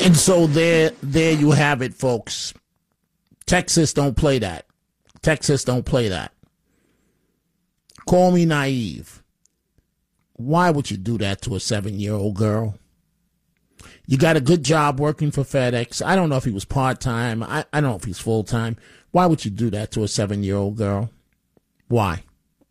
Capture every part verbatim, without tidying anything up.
And so there, there you have it, folks. Texas don't play that. Texas don't play that. Call me naive. Why would you do that to a seven-year-old girl? You got a good job working for FedEx. I don't know if he was part-time. I, I don't know if he's full-time. Why would you do that to a seven-year-old girl? Why?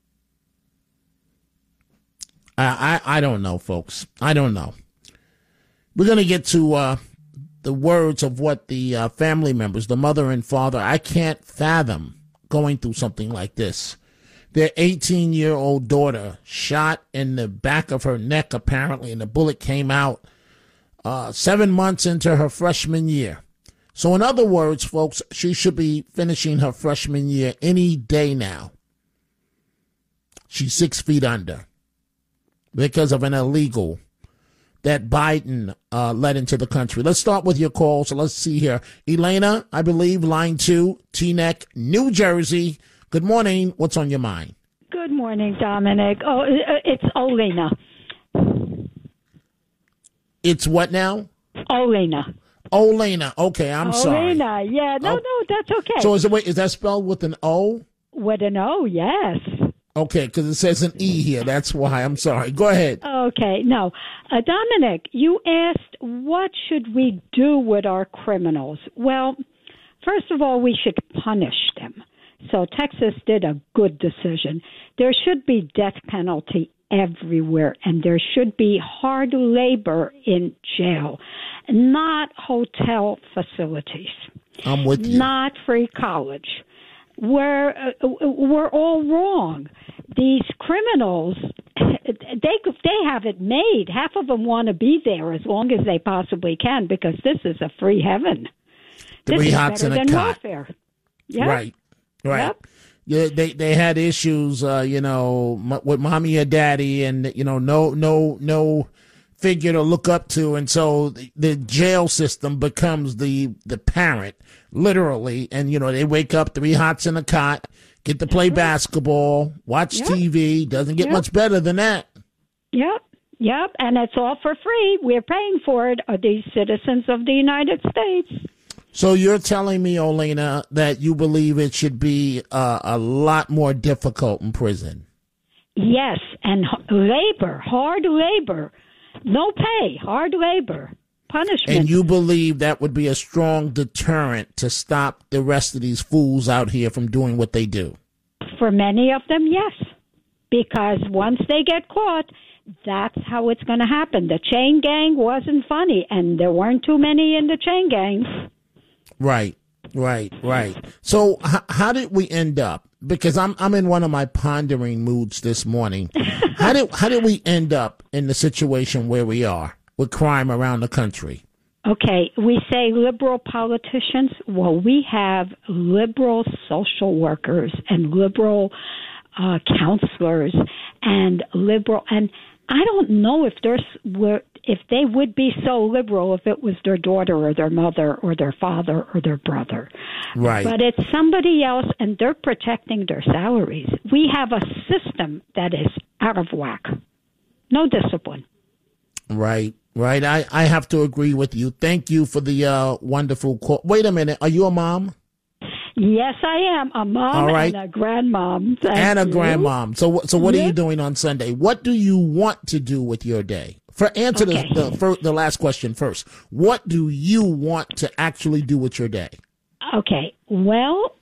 I, I, I don't know, folks. I don't know. We're going to get to uh, the words of what the uh, family members, the mother and father, I can't fathom going through something like this. Their eighteen-year-old daughter shot in the back of her neck, apparently, and the bullet came out uh, seven months into her freshman year. So in other words, folks, she should be finishing her freshman year any day now. She's six feet under because of an illegal that Biden uh, led into the country. Let's start with your call. So let's see here. Elena, I believe, line two, Teaneck, New Jersey. Good morning. What's on your mind? Good morning, Dominic. Oh, it's Olena. It's what now? Olena. Olena. Okay, I'm Olena. sorry. Olena. Yeah, no, oh. no, that's okay. So is it wait? Is that spelled with an O? With an O, yes. Okay, because it says an E here. That's why. I'm sorry. Go ahead. Okay, no. Uh, Dominic, you asked what should we do with our criminals? Well, first of all, we should punish them. So Texas did a good decision. There should be death penalty everywhere, and there should be hard labor in jail, not hotel facilities. I'm with you. Not free college. We're, uh, we're all wrong. These criminals, they they have it made. Half of them want to be there as long as they possibly can because this is a free heaven. Three this is hots better in a than cot. welfare. Yep. Right. Right. Yep. Yeah, they they had issues, uh, you know, m- with mommy or daddy, and you know, no no no figure to look up to, and so the, the jail system becomes the the parent, literally, and you know they wake up three hots in a cot, get to play basketball, watch Yep. T V. Doesn't get Yep. much better than that. Yep. Yep. And it's all for free. We're paying for it. Are these citizens of the United States? So you're telling me, Olena, that you believe it should be uh, a lot more difficult in prison? Yes, and h- labor, hard labor, no pay, hard labor, punishment. And you believe that would be a strong deterrent to stop the rest of these fools out here from doing what they do? For many of them, yes, because once they get caught, that's how it's going to happen. The chain gang wasn't funny, and there weren't too many in the chain gangs. Right, right, right. So h- how did we end up? Because I'm I'm in one of my pondering moods this morning. How did how did we end up in the situation where we are with crime around the country? Okay, we say liberal politicians. Well, we have liberal social workers and liberal uh, counselors and liberal, and I don't know if there's were if they would be so liberal if it was their daughter or their mother or their father or their brother. Right. But it's somebody else, and they're protecting their salaries. We have a system that is out of whack. No discipline. Right, right. I, I have to agree with you. Thank you for the uh, wonderful call. Wait a minute. Are you a mom? Yes, I am. A mom All right. and a grandmom. Thank and a you. grandmom. So, so what Yes. are you doing on Sunday? What do you want to do with your day? For answer Okay. the the, fir- the last question first. What do you want to actually do with your day? Okay. Well,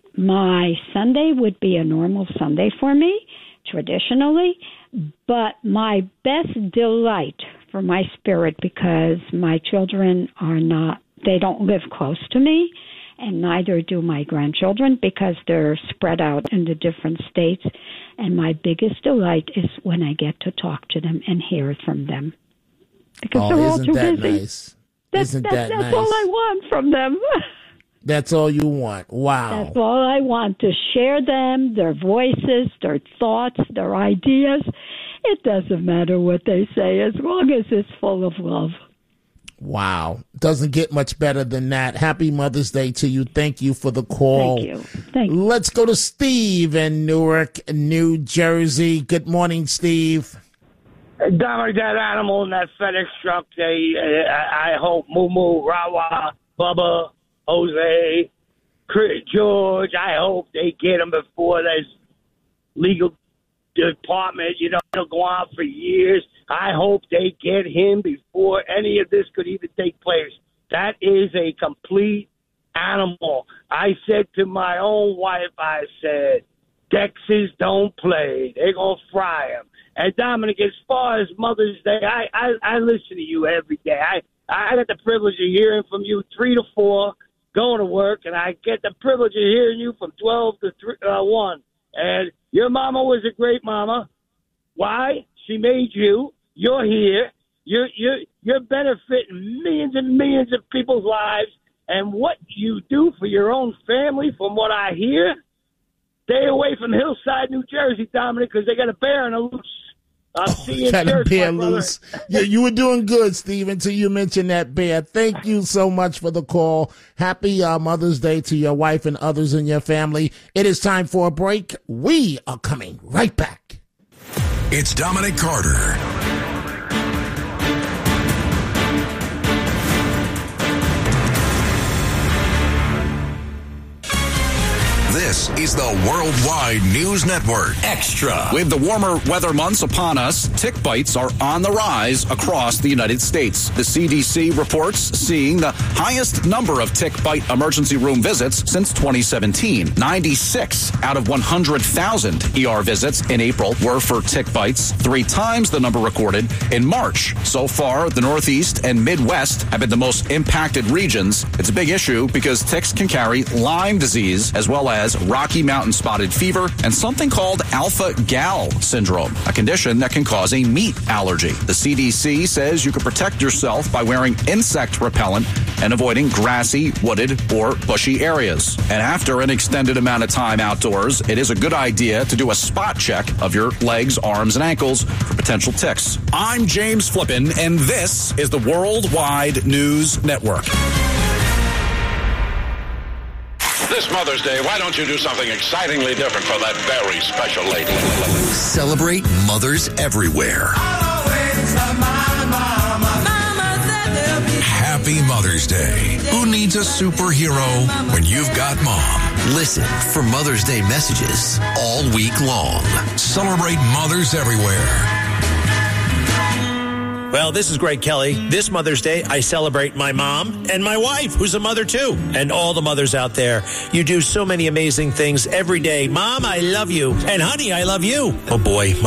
my Sunday would be a normal Sunday for me, traditionally, but my best delight for my spirit, because my children are not, they don't live close to me, and neither do my grandchildren because they're spread out in the different states. And my biggest delight is when I get to talk to them and hear from them. Because Oh, they're all isn't too that busy. nice? That's, Isn't that's, that that's nice? all I want from them. That's all you want. Wow. That's all I want, to share them, their voices, their thoughts, their ideas. It doesn't matter what they say as long as it's full of love. Wow. Doesn't get much better than that. Happy Mother's Day to you. Thank you for the call. Thank you. Thank you. Let's go to Steve in Newark, New Jersey. Good morning, Steve. Dominic, that animal in that FedEx truck, they, uh, I I hope Moo Moo, Rawa, Bubba, Jose, Chris, George, I hope they get him before there's legal department, you know, it'll go on for years. I hope they get him before any of this could even take place. That is a complete animal. I said to my own wife, I said, Texas don't play. They're going to fry him. And Dominic, as far as Mother's Day, I, I, I listen to you every day. I, I got the privilege of hearing from you three to four, going to work, and I get the privilege of hearing you from twelve to three, uh, one. And your mama was a great mama. Why? She made you. You're here. You're, you're, you're benefiting millions and millions of people's lives. And what you do for your own family, from what I hear, stay away from Hillside, New Jersey, Dominic, because they got a bear in a loose. I'll see you in Got a church, bear my brother. loose. Yeah, you were doing good, Steve, until you mentioned that bear. Thank you so much for the call. Happy uh, Mother's Day to your wife and others in your family. It is time for a break. We are coming right back. It's Dominic Carter. This is the Worldwide News Network. Extra. With the warmer weather months upon us, tick bites are on the rise across the United States. The C D C reports seeing the highest number of tick bite emergency room visits since twenty seventeen. ninety-six out of one hundred thousand E R visits in April were for tick bites, three times the number recorded in March. So far, the Northeast and Midwest have been the most impacted regions. It's a big issue because ticks can carry Lyme disease as well as Rocky Mountain spotted fever and something called alpha-gal syndrome, a condition that can cause a meat allergy. The C D C says you can protect yourself by wearing insect repellent and avoiding grassy, wooded, or bushy areas. And after an extended amount of time outdoors, it is a good idea to do a spot check of your legs, arms, and ankles for potential ticks. I'm James Flippin, and this is the Worldwide News Network. This Mother's Day, why don't you do something excitingly different for that very special lady? Celebrate mothers everywhere. Happy Mother's Day. Who needs a superhero when you've got mom? Listen for Mother's Day messages all week long. Celebrate mothers everywhere. Well, this is Greg Kelly. This Mother's Day, I celebrate my mom and my wife, who's a mother too, and all the mothers out there. You do so many amazing things every day. Mom, I love you. And honey, I love you. Oh boy.